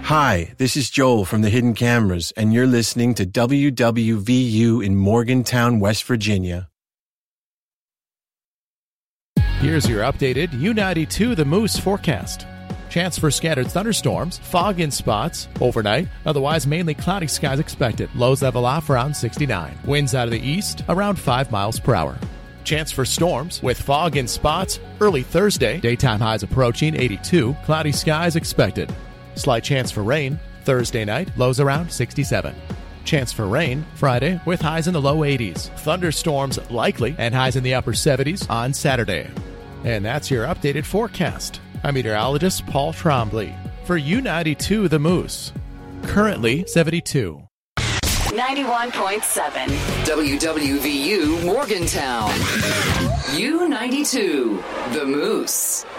Hi, this is Joel from the Hidden Cameras, and you're listening to WWVU in Morgantown, West Virginia. Here's your updated U92 The Moose forecast. Chance for scattered thunderstorms, fog in spots, overnight, otherwise mainly cloudy skies expected. Lows level off around 69. Winds out of the east around 5 miles per hour. Chance for storms with fog in spots early Thursday. Daytime highs approaching 82. Cloudy skies expected. Slight chance for rain Thursday night. Lows around 67. Chance for rain Friday with highs in the low 80s. Thunderstorms likely and highs in the upper 70s on Saturday. And that's your updated forecast. I'm meteorologist Paul Trombley for U92 The Moose. Currently 72. 91.7 WWVU Morgantown. U92 The Moose.